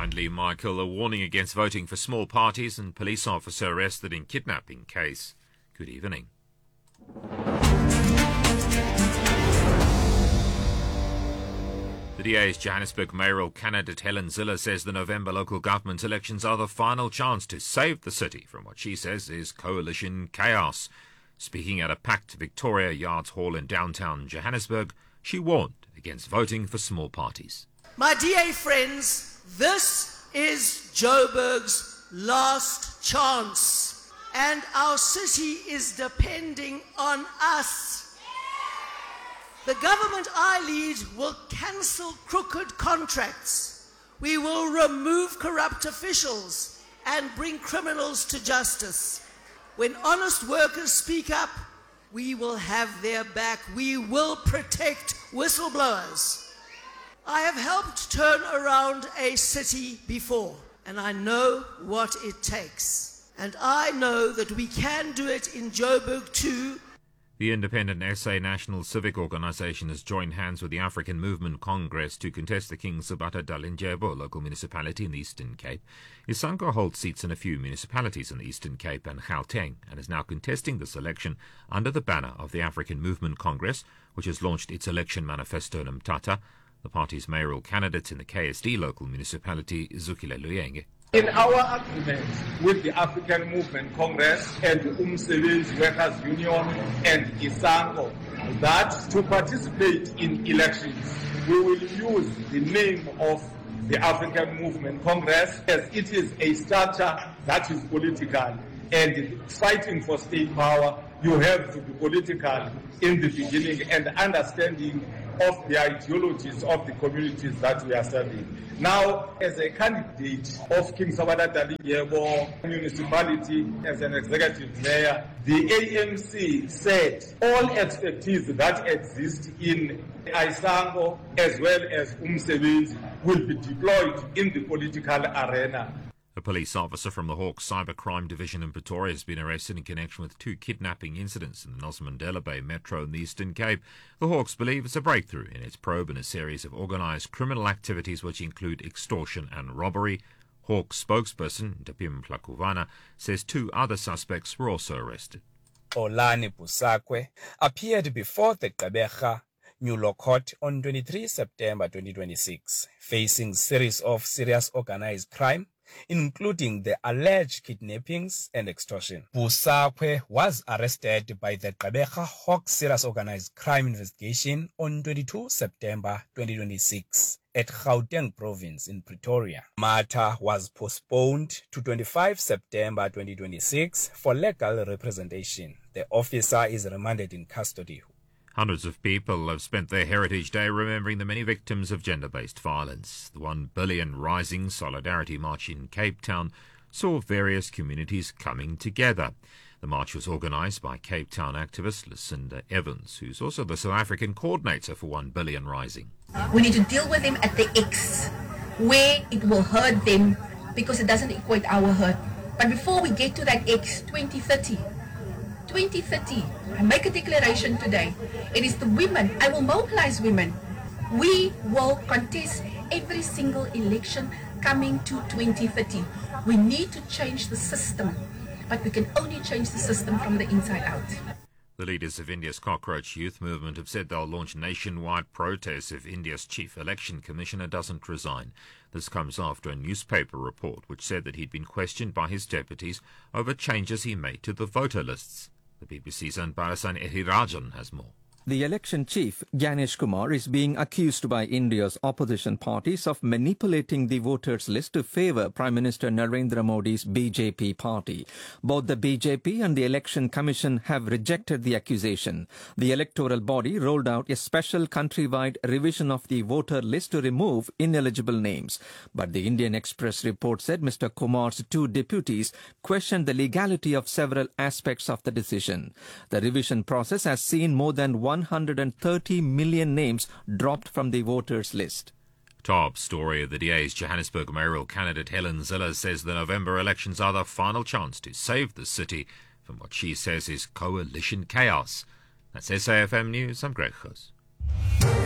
Finally, Michael, a warning against voting for small parties and police officer arrested in kidnapping case. Good evening. The DA's Johannesburg mayoral candidate Helen Zille says the November local government elections are the final chance to save the city from what she says is coalition chaos. Speaking at a packed Victoria Yards Hall in downtown Johannesburg, she warned against voting for small parties. My DA friends, this is Joburg's last chance, and our city is depending on us. The government I lead will cancel crooked contracts. We will remove corrupt officials and bring criminals to justice. When honest workers speak up, we will have their back. We will protect whistleblowers. I have helped turn around a city before, and I know what it takes. And I know that we can do it in Joburg too. The independent SA National Civic Organisation has joined hands with the African Movement Congress to contest the King Sabata Dalindyebo local municipality in the Eastern Cape. Isango holds seats in a few municipalities in the Eastern Cape and Gauteng and is now contesting this election under the banner of the African Movement Congress, which has launched its election manifesto in Mthatha. The party's mayoral candidate in the KSD local municipality, Zukile Luyenge. In our agreement with the African Movement Congress and the Umsebenzi Workers Union and Isango, that to participate in elections, we will use the name of the African Movement Congress as it is a structure that is political, and fighting for state power, you have to be political in the beginning and understanding of the ideologies of the communities that we are serving. Now, as a candidate of King Sabata Dalindyebo municipality, as an executive mayor, the AMC said all expertise that exists in Isango as well as Umsebenzi will be deployed in the political arena. A police officer from the Hawks Cybercrime Division in Pretoria has been arrested in connection with 2 kidnapping incidents in the Nelson Mandela Bay Metro in the Eastern Cape. The Hawks believe it's a breakthrough in its probe in a series of organised criminal activities which include extortion and robbery. Hawks spokesperson Dapim Plakuvana says 2 other suspects were also arrested. Olani Busakwe appeared before the Gqeberha New Law Court on 23 September 2026, facing series of serious organised crime, including the alleged kidnappings and extortion. Busakwe was arrested by the Gqeberha Hawks Serious Organized Crime Investigation on 22 September 2026 at Gauteng Province in Pretoria. Matter was postponed to 25 September 2026 for legal representation. The officer is remanded in custody. Hundreds of people have spent their Heritage Day remembering the many victims of gender-based violence. The 1 Billion Rising Solidarity March in Cape Town saw various communities coming together. The march was organised by Cape Town activist Lucinda Evans, who's also the South African coordinator for 1 Billion Rising. We need to deal with them at the X, where it will hurt them because it doesn't equate our hurt. But before we get to that X, 2030, I make a declaration today. It is the women. I will mobilize women. We will contest every single election coming to 2030. We need to change the system, but we can only change the system from the inside out. The leaders of India's Cockroach Youth Movement have said they'll launch nationwide protests if India's chief election commissioner doesn't resign. This comes after a newspaper report which said that he'd been questioned by his deputies over changes he made to the voter lists. The BBC's Anbarasan Ehirajan has more. The election chief, Ganesh Kumar, is being accused by India's opposition parties of manipulating the voters' list to favour Prime Minister Narendra Modi's BJP party. Both the BJP and the Election Commission have rejected the accusation. The electoral body rolled out a special countrywide revision of the voter list to remove ineligible names. But the Indian Express report said Mr. Kumar's 2 deputies questioned the legality of several aspects of the decision. The revision process has seen more than 130 million names dropped from the voters' list. Top story of the DA's Johannesburg mayoral candidate Helen Zille says the November elections are the final chance to save the city from what she says is coalition chaos. That's SAFM News. I'm Greg Goos.